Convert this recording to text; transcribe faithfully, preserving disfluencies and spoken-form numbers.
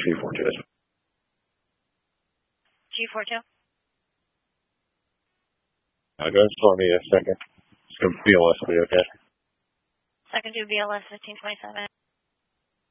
G four two. G four two. Uh, go for me a second. It's going to B L S, will be okay? Second to B L S fifteen twenty-seven.